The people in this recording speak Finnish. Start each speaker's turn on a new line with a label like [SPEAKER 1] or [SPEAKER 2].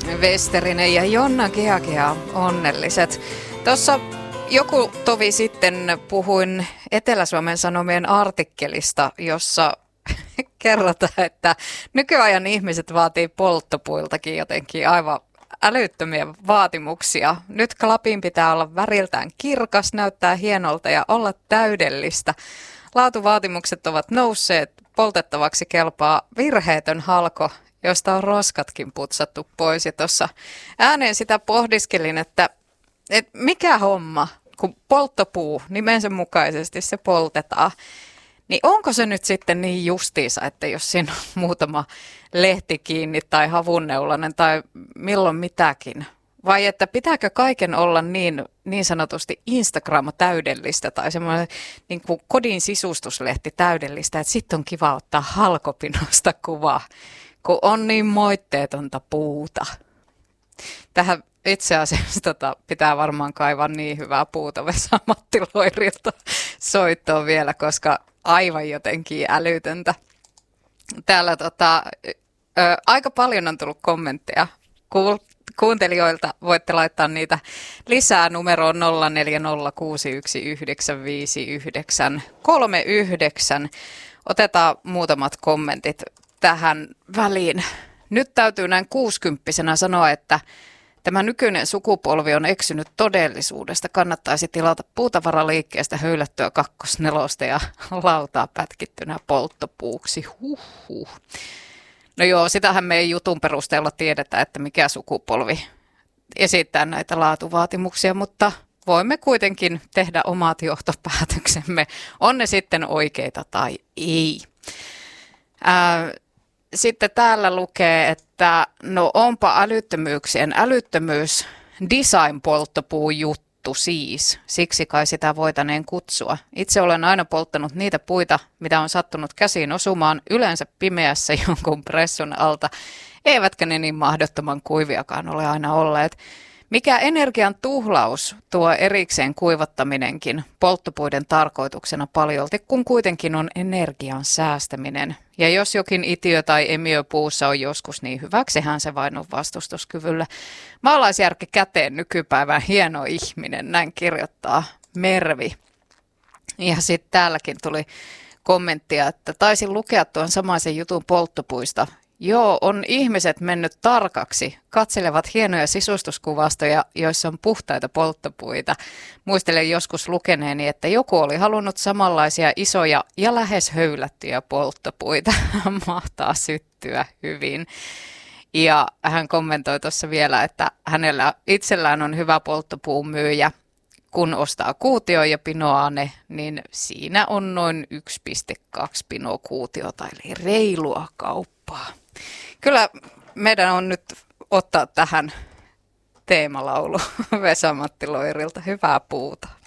[SPEAKER 1] Westerinen ja Jonna Geagea onnelliset. Tuossa joku tovi sitten puhuin Etelä-Suomen Sanomien artikkelista, jossa kerrotaan, että nykyajan ihmiset vaatii polttopuiltakin jotenkin aivan älyttömiä vaatimuksia. Nyt klapin pitää olla väriltään kirkas, näyttää hienolta ja olla täydellistä. Laatuvaatimukset ovat nousseet, poltettavaksi kelpaa virheetön halko, josta on roskatkin putsattu pois. Ja tuossa ääneen sitä pohdiskelin, että mikä homma, kun polttopuu nimensä mukaisesti se poltetaan, niin onko se nyt sitten niin justiisa, että jos siinä on muutama lehti kiinni tai havunneulainen tai milloin mitäkin, vai että pitääkö kaiken olla niin sanotusti Instagram-täydellistä tai semmoinen niin kuin kodin sisustuslehti täydellistä, että sitten on kiva ottaa halkopinosta kuvaa, kun on niin moitteetonta puuta. Tähän itse asiassa pitää varmaan kaivaa niin hyvää puuta Vesa-Matti Loirilta soittoon vielä, koska aivan jotenkin älytöntä. Täällä aika paljon on tullut kommentteja kuuntelijoilta. Voitte laittaa niitä lisää numeroon 0406915939. Otetaan muutamat kommentit tähän väliin. Nyt täytyy näin 60-vuotiaana sanoa, että tämä nykyinen sukupolvi on eksynyt todellisuudesta. Kannattaisi tilata puutavaraliikkeestä höylättyä 2.4 ja lautaa pätkittynä polttopuuksi. Huhhuh. No joo, sitähän me ei jutun perusteella tiedetä, että mikä sukupolvi esittää näitä laatuvaatimuksia, mutta voimme kuitenkin tehdä omat johtopäätöksemme. On ne sitten oikeita tai ei. Sitten täällä lukee, että no onpa älyttömyyksien älyttömyys, design-polttopuu juttu siis. Siksi kai sitä voitaneen kutsua. Itse olen aina polttanut niitä puita, mitä on sattunut käsiin osumaan, yleensä pimeässä jonkun pressun alta. Eivätkä ne niin mahdottoman kuiviakaan ole aina olleet. Mikä energian tuhlaus tuo erikseen kuivattaminenkin polttopuiden tarkoituksena paljolti, kun kuitenkin on energian säästäminen. Ja jos jokin itiö tai emiö puussa on joskus niin hyväksihän se vain on vastustuskyvyllä. Maalaisjärki käteen nykypäivän hieno ihminen, näin kirjoittaa Mervi. Ja sitten täälläkin tuli kommenttia, että taisin lukea tuon samaisen jutun polttopuista. Joo, on ihmiset mennyt tarkaksi, katselevat hienoja sisustuskuvastoja, joissa on puhtaita polttopuita. Muistelen joskus lukeneeni, että joku oli halunnut samanlaisia isoja ja lähes höylättyjä polttopuita. Mahtaa syttyä hyvin. Ja hän kommentoi tuossa vielä, että hänellä itsellään on hyvä polttopuun myyjä. Kun ostaa kuutio ja pinoaa ne, niin siinä on noin 1,2 pinoa kuutiota, eli reilua kauppaa. Kyllä meidän on nyt ottaa tähän teemalaulu Vesa-Matti Loirilta. Hyvää puuta.